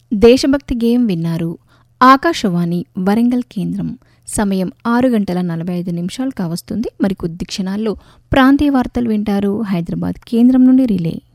దేశభక్తి గేయం విన్నారు. ఆకాశవాణి వరంగల్ కేంద్రం. సమయం 6:45 కావస్తుంది. మరికొద్ది క్షణాల్లో ప్రాంతీయ వార్తలు వింటారు హైదరాబాద్ కేంద్రం నుండి రిలే.